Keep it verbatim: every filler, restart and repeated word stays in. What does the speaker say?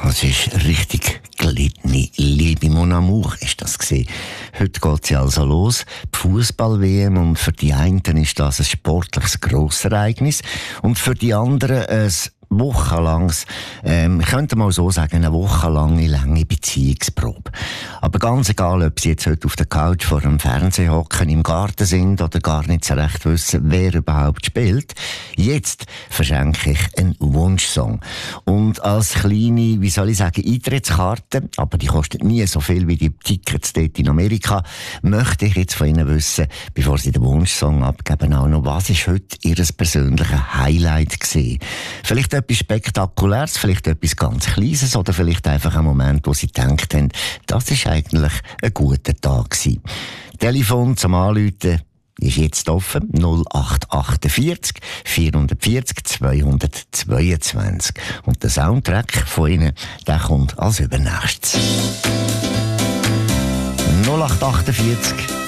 Das ist richtig gelittene Liebe. Mon Amour ist das gewesen. Heute geht sie also los. Die Fußball-W M. Und für die einen ist das ein sportliches Grossereignis. Und für die anderen ein wochenlanges, ähm, ich könnte mal so sagen, eine wochenlange, lange Beziehungsprobe. Aber ganz egal, ob sie jetzt heute auf der Couch vor dem Fernseher hocken, im Garten sind oder gar nicht so recht wissen, wer überhaupt spielt, jetzt verschenke ich einen Wunschsong. Und als kleine, wie soll ich sagen, Eintrittskarte, aber die kostet nie so viel wie die Tickets dort in Amerika, möchte ich jetzt von Ihnen wissen, bevor Sie den Wunschsong abgeben, auch noch, was ist heute Ihr persönliches Highlight gewesen? Vielleicht etwas Spektakuläres, vielleicht etwas ganz Kleines oder vielleicht einfach ein Moment, wo Sie gedacht haben, das ist eigentlich ein guter Tag gewesen. Telefon zum Anrufen ist jetzt offen, null acht vier acht vier vier null zwei zwei zwei. Und der Soundtrack von Ihnen, der kommt als übernächstes. null acht vier acht